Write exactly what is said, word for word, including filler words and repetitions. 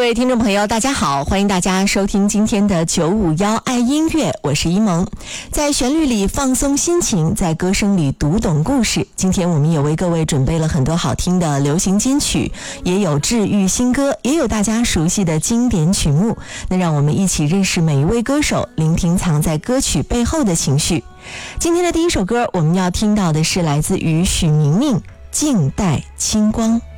位听众朋友大家好，欢迎大家收听今天的九五一爱音乐，我是一萌。在旋律里放松心情，在歌声里读懂故事。今天我们也为各位准备了很多好听的流行金曲，也有治愈新歌，也有大家熟悉的经典曲目。那让我们一起认识每一位歌手，聆听藏在歌曲背后的情绪。今天的第一首歌我们要听到的是来自于许明明《静待清光》。